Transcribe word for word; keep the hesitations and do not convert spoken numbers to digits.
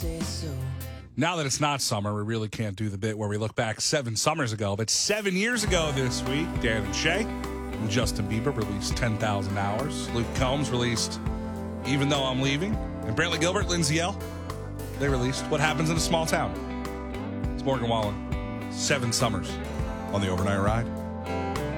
Now that it's not summer, we really can't do the bit where we look back seven summers ago. But seven years ago this week, Dan and Shay and Justin Bieber released ten thousand hours. Luke Combs released Even Though I'm Leaving. And Brantley Gilbert, Lindsay Ell, they released What Happens in a Small Town. It's Morgan Wallen. Seven summers on the Overnight Ride.